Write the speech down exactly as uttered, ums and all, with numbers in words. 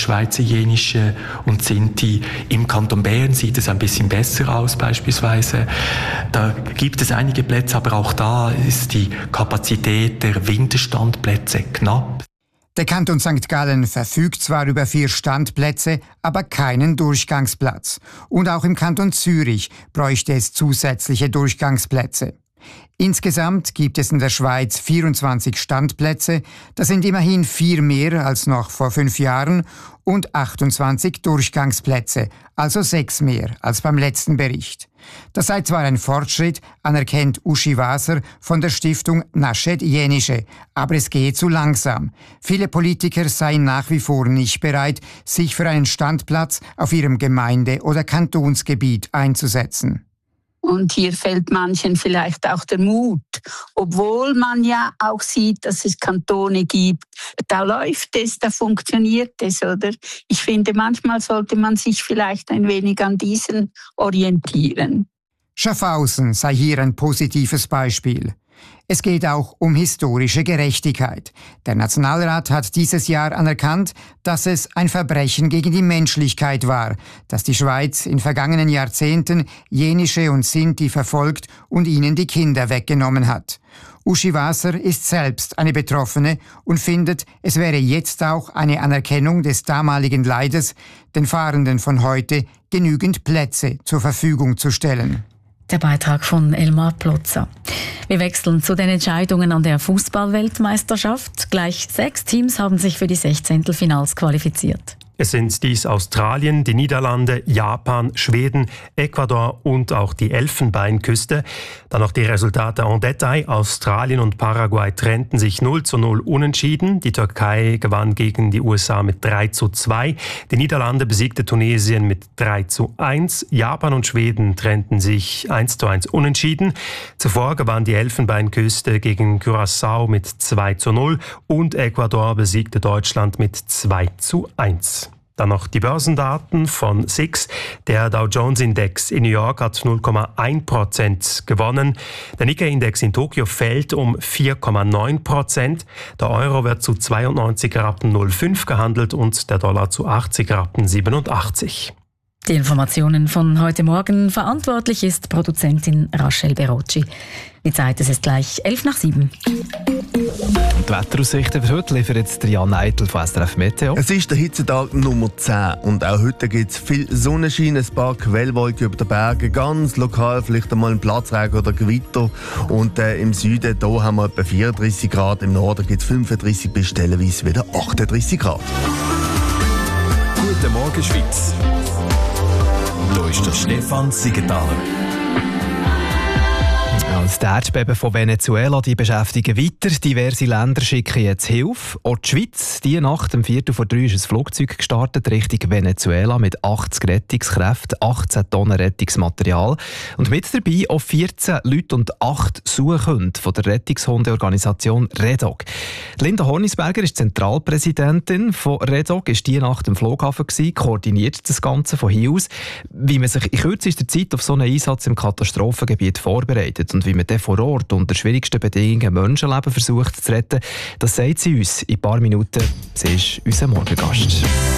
Schweizer Jenische und Sinti. Im Kanton Bern sieht es ein bisschen besser aus beispielsweise. Da gibt es einige Plätze, aber auch da ist die Kapazität der Winterstandplätze knapp. Der Kanton Sankt Gallen verfügt zwar über vier Standplätze, aber keinen Durchgangsplatz. Und auch im Kanton Zürich bräuchte es zusätzliche Durchgangsplätze. Insgesamt gibt es in der Schweiz vierundzwanzig Standplätze, das sind immerhin vier mehr als noch vor fünf Jahren, und achtundzwanzig Durchgangsplätze, also sechs mehr als beim letzten Bericht. Das sei zwar ein Fortschritt, anerkennt Uschi Waser von der Stiftung Naschet Jenische, aber es gehe zu langsam. Viele Politiker seien nach wie vor nicht bereit, sich für einen Standplatz auf ihrem Gemeinde- oder Kantonsgebiet einzusetzen. Und hier fehlt manchen vielleicht auch der Mut, obwohl man ja auch sieht, dass es Kantone gibt. Da läuft es, da funktioniert es, oder? Ich finde, manchmal sollte man sich vielleicht ein wenig an diesen orientieren. Schaffhausen sei hier ein positives Beispiel. Es geht auch um historische Gerechtigkeit. Der Nationalrat hat dieses Jahr anerkannt, dass es ein Verbrechen gegen die Menschlichkeit war, dass die Schweiz in vergangenen Jahrzehnten Jenische und Sinti verfolgt und ihnen die Kinder weggenommen hat. Uschi Waser ist selbst eine Betroffene und findet, es wäre jetzt auch eine Anerkennung des damaligen Leides, den Fahrenden von heute genügend Plätze zur Verfügung zu stellen. Der Beitrag von Elmar Plotzer. Wir wechseln zu den Entscheidungen an der Fußball-Weltmeisterschaft. Gleich sechs Teams haben sich für die Sechzehntelfinals qualifiziert. Es sind dies Australien, die Niederlande, Japan, Schweden, Ecuador und auch die Elfenbeinküste. Dann noch die Resultate en Detail. Australien und Paraguay trennten sich null zu null unentschieden. Die Türkei gewann gegen die U S A mit drei zu zwei. Die Niederlande besiegte Tunesien mit drei zu eins. Japan und Schweden trennten sich eins zu eins unentschieden. Zuvor gewann die Elfenbeinküste gegen Curaçao mit zwei zu null und Ecuador besiegte Deutschland mit zwei zu eins. Dann noch die Börsendaten von S I X. Der Dow Jones Index in New York hat null Komma eins Prozent gewonnen. Der Nikkei-Index in Tokio fällt um vier Komma neun Prozent. Der Euro wird zu zweiundneunzig Rappen null fünf gehandelt und der Dollar zu achtzig Rappen siebenundachtzig. Die Informationen von heute Morgen. Verantwortlich ist Produzentin Rachel Berocci. Die Zeit ist gleich elf nach sieben. Und die Wetteraussichten für heute liefert jetzt Jan Eitel von S R F Meteo. Es ist der Hitzetag Nummer zehn und auch heute gibt es viel Sonnenschein, ein paar Quellwolken über den Bergen, ganz lokal vielleicht einmal ein Platzregen oder Gewitter. Und äh, im Süden da haben wir etwa vierunddreissig Grad, im Norden gibt es fünfunddreissig bis stellenweise wieder achtunddreissig Grad. Guten Morgen, Schweiz. Hier ist der Stefan Siegenthaler. Das Erdbeben von Venezuela die beschäftigen weiter. Diverse Länder schicken jetzt Hilfe. Auch die Schweiz. Diese Nacht um Viertel vor drei ist ein Flugzeug gestartet Richtung Venezuela mit achtzig Rettungskräften, achtzehn Tonnen Rettungsmaterial. Und mit dabei auch vierzehn Leute und acht Suchhunde von der Rettungshundeorganisation REDOG. Linda Hornisberger ist Zentralpräsidentin von REDOG, ist diese Nacht im Flughafen gewesen, koordiniert das Ganze von hier aus. Wie man sich in kürzester Zeit auf so einen Einsatz im Katastrophengebiet vorbereitet und wie man dann vor Ort unter schwierigsten Bedingungen Menschenleben versucht zu retten, das sagt sie uns in ein paar Minuten. Sie ist unser Morgengast.